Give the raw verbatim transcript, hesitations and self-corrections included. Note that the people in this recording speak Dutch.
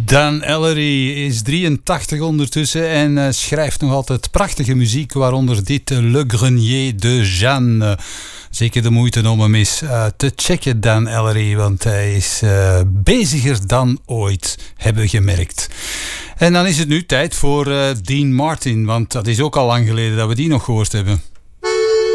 Dan Ellery is drieëntachtig ondertussen en uh, schrijft nog altijd prachtige muziek, waaronder dit uh, Le Grenier de Jeanne. Zeker de moeite om hem eens uh, te checken, Dan Ellery, want hij is uh, beziger dan ooit, hebben we gemerkt. En dan is het nu tijd voor uh, Dean Martin, want dat is ook al lang geleden dat we die nog gehoord hebben.